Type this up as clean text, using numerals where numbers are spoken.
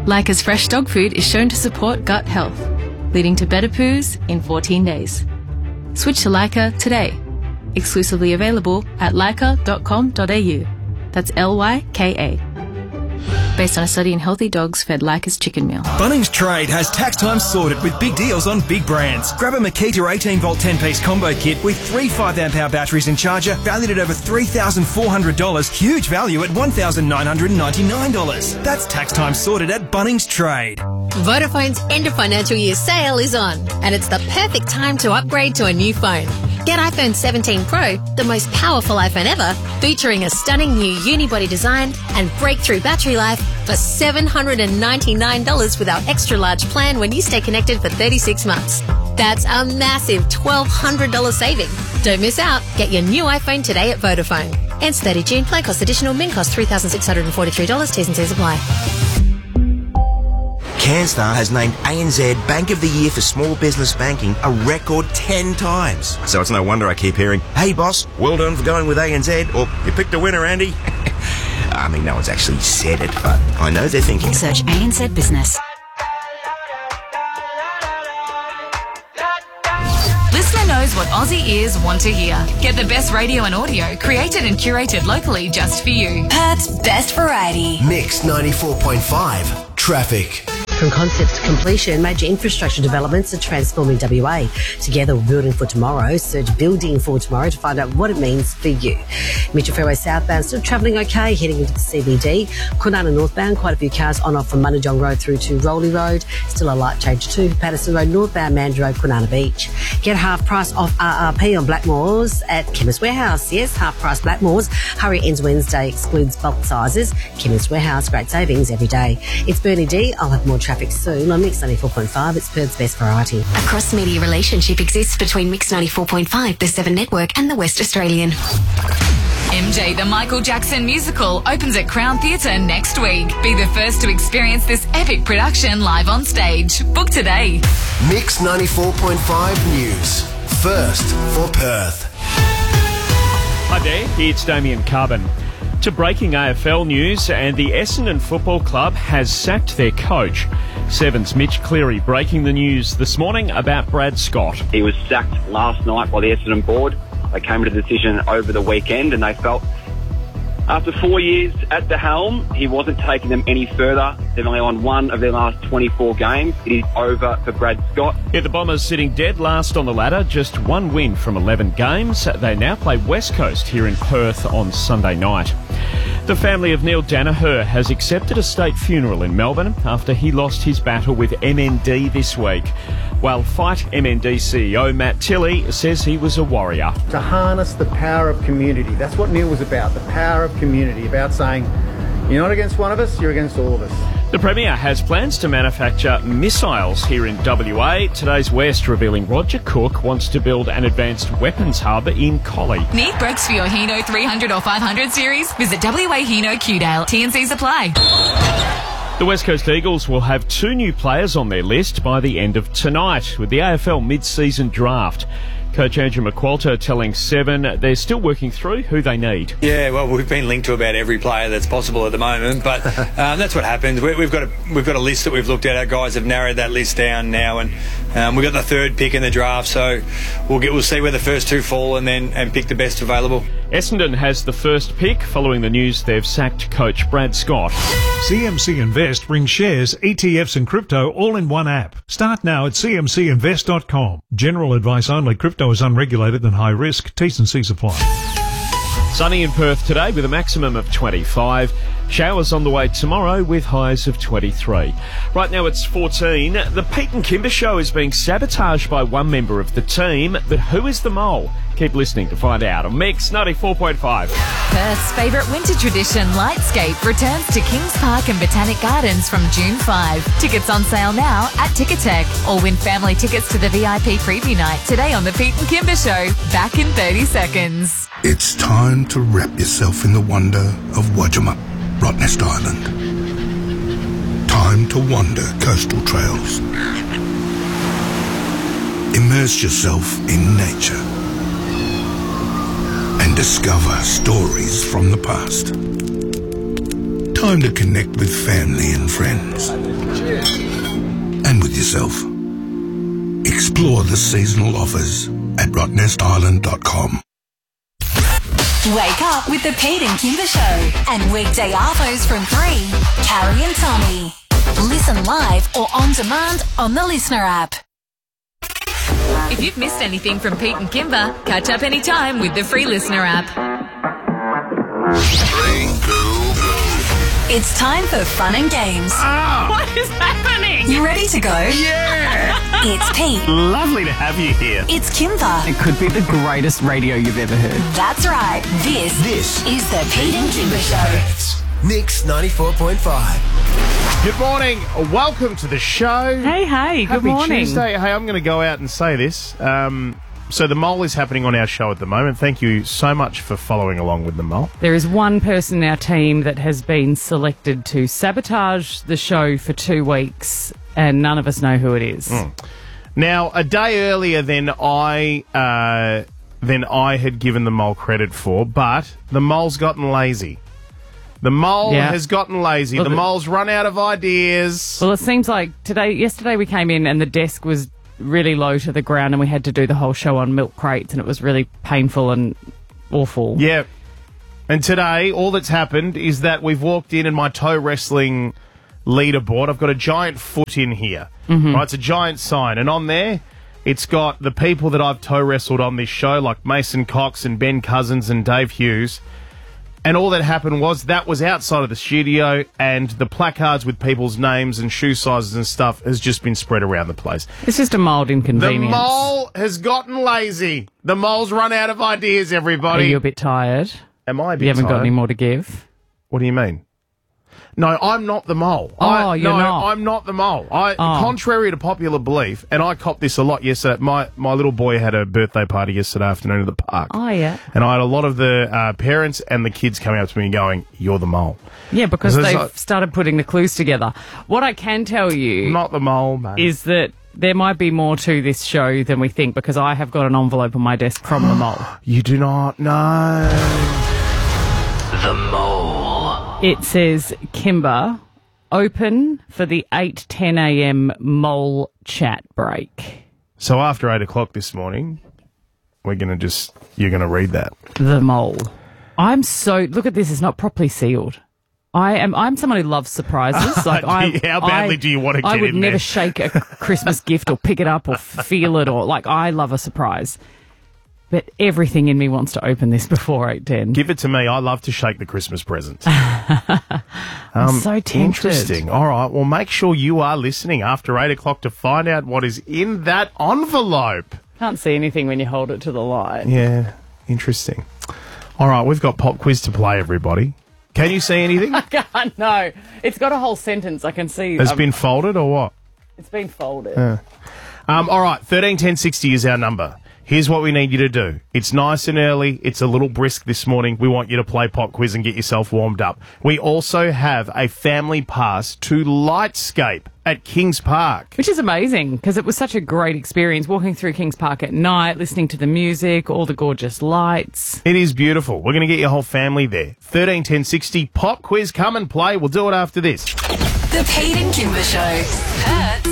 Lyca's fresh dog food is shown to support gut health, leading to better poos in 14 days. Switch to Lyca today. Exclusively available at lyca.com.au. That's Lyka. Based on a study in healthy dogs fed Lyca's chicken meal. Bunnings Trade has tax time sorted with big deals on big brands. Grab a Makita 18-volt 10-piece combo kit with 3 5-amp-hour batteries and charger valued at over $3,400. Huge value at $1,999. That's tax time sorted at Bunnings Trade. Vodafone's end of financial year sale is on, and it's the perfect time to upgrade to a new phone. Get iPhone 17 Pro, the most powerful iPhone ever, featuring a stunning new unibody design and breakthrough battery life for $799 with our extra large plan when you stay connected for 36 months. That's a massive $1,200 saving. Don't miss out. Get your new iPhone today at Vodafone. Ends 30 June. Plan cost additional. Min cost $3,643. T's and C's apply. CanStar has named ANZ Bank of the Year for Small Business Banking a record 10 times. So it's no wonder I keep hearing, "Hey boss, well done for going with ANZ," or "You picked a winner, Andy." I mean, no one's actually said it, but I know they're thinking. Search ANZ Business. Listener knows what Aussie ears want to hear. Get the best radio and audio created and curated locally just for you. Perth's best variety. Mix 94.5. Traffic. From concept to completion, major infrastructure developments are transforming WA. Together, we're building for tomorrow. Search Building for Tomorrow to find out what it means for you. Mitchell Fairway southbound still travelling okay, heading into the CBD. Kwinana northbound, quite a few cars on off from Munajong Road through to Rowley Road. Still a light change too. Patterson Road northbound, Mandurah Road, Kwinana Beach. Get half price off RRP on Blackmores at Chemist Warehouse. Yes, half price Blackmores. Hurry ends Wednesday, excludes bulk sizes. Chemist Warehouse, great savings every day. It's Bernie D. I'll have more traffic soon on Mix 94.5. It's Perth's best variety. A cross-media relationship exists between Mix 94.5, the 7 Network and the West Australian. MJ, the Michael Jackson musical, opens at Crown Theatre next week. Be the first to experience this epic production live on stage. Book today. Mix 94.5 News. First for Perth. Hi there, it's Damien Carbon. To breaking AFL news, and the Essendon Football Club has sacked their coach. Seven's Mitch Cleary breaking the news this morning about Brad Scott. He was sacked last night by the Essendon board. They came to the decision over the weekend, and they felt after 4 years at the helm, he wasn't taking them any further. They've only won one of their last 24 games. It is over for Brad Scott. Yeah, the Bombers sitting dead last on the ladder, just one win from 11 games. They now play West Coast here in Perth on Sunday night. The family of Neil Danaher has accepted a state funeral in Melbourne after he lost his battle with MND this week. While Fight MND CEO Matt Tilley says he was a warrior. To harness the power of community. That's what Neil was about, the power of community, about saying, you're not against one of us, you're against all of us. The Premier has plans to manufacture missiles here in WA. Today's West revealing Roger Cook wants to build an advanced weapons hub in Collie. Need bricks for your Hino 300 or 500 series? Visit WA Hino Qdale. T&Cs apply. The West Coast Eagles will have 2 new players on their list by the end of tonight with the AFL mid-season draft. Coach Andrew McQualter telling Seven they're still working through who they need. Yeah, well, we've been linked to about every player that's possible at the moment, but that's what happens. We've got a list that we've looked at. Our guys have narrowed that list down now, and we've got the 3rd pick in the draft, so we'll see where the first 2 fall and pick the best available. Essendon has the first pick following the news they've sacked coach Brad Scott. CMC Invest brings shares, ETFs and crypto all in one app. Start now at cmcinvest.com. General advice only. Crypto is unregulated and high risk. T's and C's apply. Sunny in Perth today with a maximum of 25. Showers on the way tomorrow with highs of 23. Right now it's 14. The Pete and Kimber show is being sabotaged by one member of the team, but who is the mole? Keep listening to find out on Mix 94.5. Perth's favourite winter tradition, Lightscape, returns to Kings Park and Botanic Gardens from June 5. Tickets on sale now at Ticketek, or win family tickets to the VIP preview night today on the Pete and Kimber show. Back in 30 seconds. It's time to wrap yourself in the wonder of Wajama, Rottnest Island. Time to wander coastal trails. Immerse yourself in nature and discover stories from the past. time to connect with family and friends. And with yourself. Explore the seasonal offers at rottnestisland.com. Wake up with the Pete and Kimber Show. And weekday arvos from 3, Carrie and Tommy. Listen live or on demand on the Listener app. If you've missed anything from Pete and Kimber, catch up anytime with the free Listener app. It's time for fun and games. What is happening? You ready to go? Yeah! It's Pete. Lovely to have you here. It's Kimber. It could be the greatest radio you've ever heard. That's right. This is the Pete and Kimber Show. Mix 94.5. Good morning. Welcome to the show. Hey, good Happy morning. Tuesday. Hey, I'm going to go out and say this. So the mole is happening on our show at the moment. Thank you so much for following along with the mole. There is one person in our team that has been selected to sabotage the show for 2 weeks, and none of us know who it is. Now, a day earlier than I had given the mole credit for, but the mole's gotten lazy. The mole has gotten lazy. The mole's run out of ideas. Well, it seems like yesterday we came in and the desk was really low to the ground and we had to do the whole show on milk crates and it was really painful and awful. Yeah. And today, all that's happened is that we've walked in and my toe wrestling leaderboard, I've got a giant foot in here. Right, it's a giant sign. And on there, it's got the people that I've toe wrestled on this show, like Mason Cox and Ben Cousins and Dave Hughes. And all that happened was that was outside of the studio and the placards with people's names and shoe sizes and stuff has just been spread around the place. It's just a mild inconvenience. The mole has gotten lazy. The mole's run out of ideas, everybody. Are you a bit tired? Am I a bit tired? You haven't got any more to give? What do you mean? No, I'm not the mole. You're not. I'm not the mole. Contrary to popular belief, and I copped this a lot yesterday, my little boy had a birthday party yesterday afternoon at the park. Oh, yeah. And I had a lot of the parents and the kids coming up to me and going, "You're the mole." Yeah, because they've started putting the clues together. What I can tell you... Not the mole, mate. ...is that there might be more to this show than we think, because I have got an envelope on my desk from the mole. You do not know. The mole. It says, Kimber, open for the 8:10 a.m. mole chat break. So after 8 o'clock this morning, you're going to read that. The mole. Look at this, it's not properly sealed. I'm someone who loves surprises. Like how badly do you want to get in there? I would never shake a Christmas gift or pick it up or feel it, or I love a surprise. But everything in me wants to open this before 8:10. Give it to me. I love to shake the Christmas presents. I'm so tempted. Interesting. All right. Well, make sure you are listening after 8 o'clock to find out what is in that envelope. Can't see anything when you hold it to the light. Yeah. Interesting. All right. We've got pop quiz to play, everybody. Can you see anything? I can't. No. It's got a whole sentence. I can see. Has been folded or what? It's been folded. All right. 131060 is our number. Here's what we need you to do. It's nice and early. It's a little brisk this morning. We want you to play pop quiz and get yourself warmed up. We also have a family pass to Lightscape at Kings Park. Which is amazing, because it was such a great experience walking through Kings Park at night, listening to the music, all the gorgeous lights. It is beautiful. We're going to get your whole family there. 131060 pop quiz. Come and play. We'll do it after this. The Pete and Kimber Show. Perth's